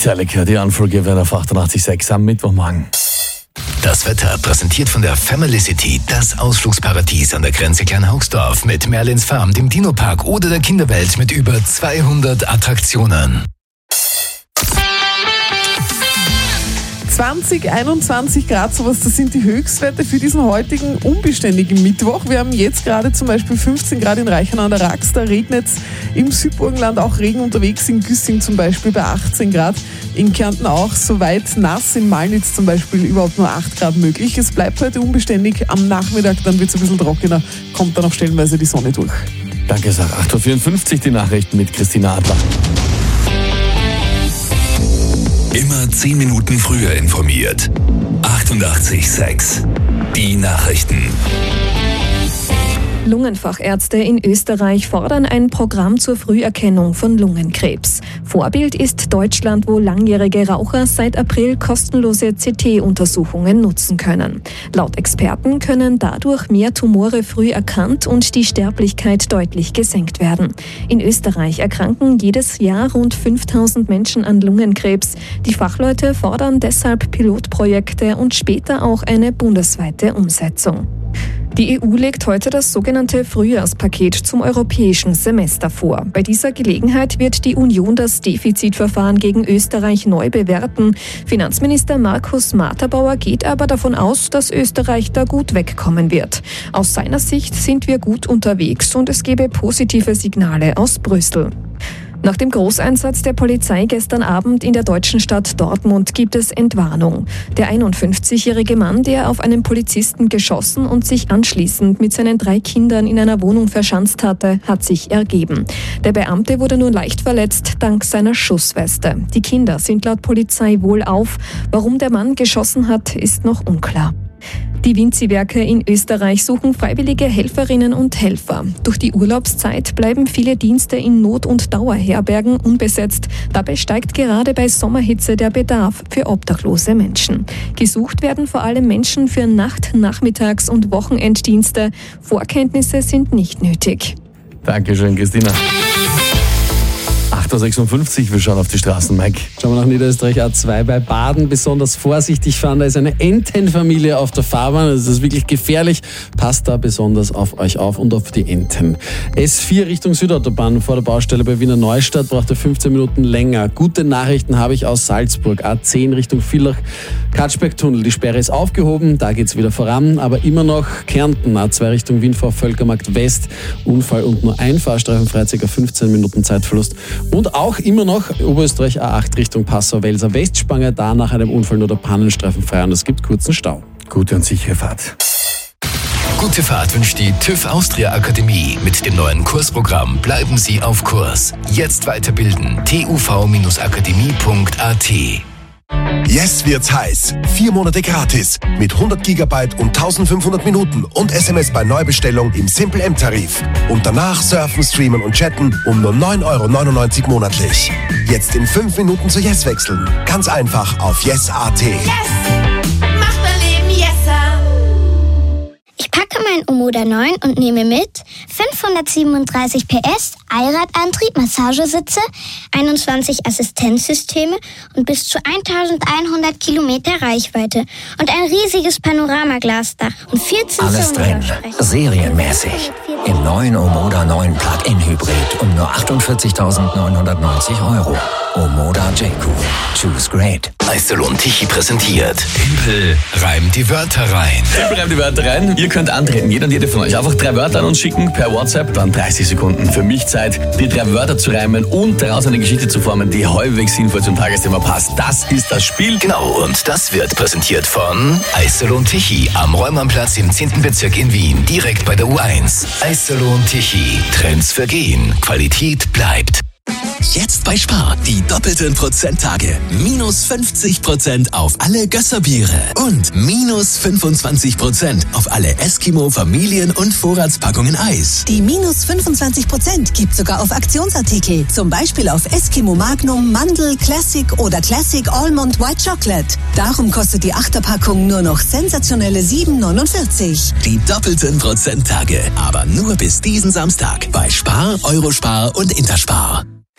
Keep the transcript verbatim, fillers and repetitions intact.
Metallica, die Unforgiven auf achtundachtzig Komma sechs am Mittwochmorgen. Das Wetter präsentiert von der Family City, das Ausflugsparadies an der Grenze Kleinhaugsdorf mit Merlins Farm, dem Dino-Park oder der Kinderwelt mit über zweihundert Attraktionen. zwanzig, einundzwanzig Grad, sowas, das sind die Höchstwerte für diesen heutigen unbeständigen Mittwoch. Wir haben jetzt gerade zum Beispiel fünfzehn Grad in Reichenau an der Rax, da regnet es im Südburgenland auch Regen unterwegs, in Güssing zum Beispiel bei achtzehn Grad, in Kärnten auch soweit nass, in Malnitz zum Beispiel überhaupt nur acht Grad möglich. Es bleibt heute unbeständig, am Nachmittag dann wird es ein bisschen trockener, kommt dann auch stellenweise die Sonne durch. Danke, Sarah. acht Uhr vierundfünfzig, die Nachrichten mit Christina Adler. Immer zehn Minuten früher informiert. achtundachtzig Komma sechs. Die Nachrichten. Lungenfachärzte in Österreich fordern ein Programm zur Früherkennung von Lungenkrebs. Vorbild ist Deutschland, wo langjährige Raucher seit April kostenlose C T-Untersuchungen nutzen können. Laut Experten können dadurch mehr Tumore früh erkannt und die Sterblichkeit deutlich gesenkt werden. In Österreich erkranken jedes Jahr rund fünftausend Menschen an Lungenkrebs. Die Fachleute fordern deshalb Pilotprojekte und später auch eine bundesweite Umsetzung. Die E U legt heute das sogenannte Frühjahrspaket zum europäischen Semester vor. Bei dieser Gelegenheit wird die Union das Defizitverfahren gegen Österreich neu bewerten. Finanzminister Markus Materbauer geht aber davon aus, dass Österreich da gut wegkommen wird. Aus seiner Sicht sind wir gut unterwegs und es gebe positive Signale aus Brüssel. Nach dem Großeinsatz der Polizei gestern Abend in der deutschen Stadt Dortmund gibt es Entwarnung. Der einundfünfzigjährige Mann, der auf einen Polizisten geschossen und sich anschließend mit seinen drei Kindern in einer Wohnung verschanzt hatte, hat sich ergeben. Der Beamte wurde nur leicht verletzt dank seiner Schussweste. Die Kinder sind laut Polizei wohlauf. Warum der Mann geschossen hat, ist noch unklar. Die Vinci-Werke in Österreich suchen freiwillige Helferinnen und Helfer. Durch die Urlaubszeit bleiben viele Dienste in Not- und Dauerherbergen unbesetzt. Dabei steigt gerade bei Sommerhitze der Bedarf für obdachlose Menschen. Gesucht werden vor allem Menschen für Nacht-, Nachmittags- und Wochenenddienste. Vorkenntnisse sind nicht nötig. Dankeschön, Christina. acht Uhr sechsundfünfzig, wir schauen auf die Straßen, Mike. Schauen wir nach Niederösterreich A zwei bei Baden. Besonders vorsichtig fahren, da ist eine Entenfamilie auf der Fahrbahn. Das ist wirklich gefährlich. Passt da besonders auf euch auf und auf die Enten. S vier Richtung Südautobahn vor der Baustelle bei Wiener Neustadt braucht er fünfzehn Minuten länger. Gute Nachrichten habe ich aus Salzburg. A zehn Richtung Villach, Katschbergtunnel. Die Sperre ist aufgehoben, da geht's wieder voran. Aber immer noch Kärnten, A zwei Richtung Wien vor Völkermarkt West. Unfall und nur ein Fahrstreifen frei, ca. fünfzehn Minuten Zeitverlust. Und auch immer noch Oberösterreich A acht Richtung Passau-Welser Westspange, da nach einem Unfall nur der Pannenstreifen frei und es gibt kurzen Stau. Gute und sichere Fahrt. Gute Fahrt wünscht die TÜV Austria Akademie. Mit dem neuen Kursprogramm bleiben Sie auf Kurs. Jetzt weiterbilden. t u v akademie punkt a t. Jetzt wird's heiß. Vier Monate gratis mit hundert Gigabyte und eintausendfünfhundert Minuten und S M S bei Neubestellung im Simple M-Tarif. Und danach surfen, streamen und chatten um nur neun Euro neunundneunzig monatlich. Jetzt in fünf Minuten zu Yes wechseln. Ganz einfach auf yes punkt a t. Yes! Macht mein Leben yesser! Ich packe mein Omoda neun und nehme mit fünfhundertsiebenunddreißig P S, Allradantrieb, Massagesitze, einundzwanzig Assistenzsysteme und bis zu eintausendeinhundert Kilometer Reichweite und ein riesiges Panoramaglasdach und vierzehn Alles drin, serienmäßig. Im neuen Omoda neun Plug-in Hybrid um nur achtundvierzigtausendneunhundertneunzig Euro. Omoda J-Cool. Choose great. Eiselon Tichy präsentiert. Tempel reimt die Wörter rein. Tempel reimt die Wörter rein. Ihr könnt antreten, jeder und jede von euch. Einfach drei Wörter an uns schicken per WhatsApp, dann dreißig Sekunden für mich Zeit, die drei Wörter zu reimen und daraus eine Geschichte zu formen, die halbwegs sinnvoll zum Tagesthema passt. Das ist das Spiel. Genau, und das wird präsentiert von Eiselon Tichy am Räumannplatz im zehnten Bezirk in Wien, direkt bei der U eins. Eiselon Tichy. Trends vergehen, Qualität bleibt. Jetzt bei Spar die doppelten Prozenttage. Minus fünfzig Prozent auf alle Gösserbiere und minus fünfundzwanzig Prozent auf alle Eskimo Familien- und Vorratspackungen Eis. Die minus fünfundzwanzig Prozent gibt sogar auf Aktionsartikel. Zum Beispiel auf Eskimo Magnum, Mandel, Classic oder Classic Almond White Chocolate. Darum kostet die Achterpackung nur noch sensationelle sieben neunundvierzig. Die doppelten Prozenttage, aber nur bis diesen Samstag bei Spar, Eurospar und Interspar.